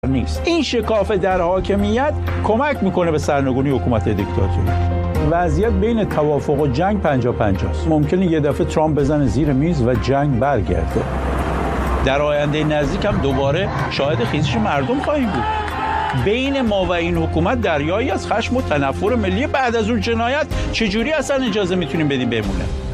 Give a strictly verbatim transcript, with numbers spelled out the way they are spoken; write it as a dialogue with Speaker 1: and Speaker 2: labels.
Speaker 1: نیست. این شکاف در حاکمیت کمک میکنه به سرنگونی حکومت دیکتاتوری. وضعیت بین توافق و جنگ پنجاه پنجاه است. ممکنه یه دفعه ترامپ بزنه زیر میز و جنگ برگرده. در آینده نزدیک هم دوباره شاهد خیزش مردم خواهیم بود. بین ما و این حکومت دریایی از خشم و تنفر ملی. بعد از اون جنایت چجوری اصلا اجازه میتونیم بدیم بمونه؟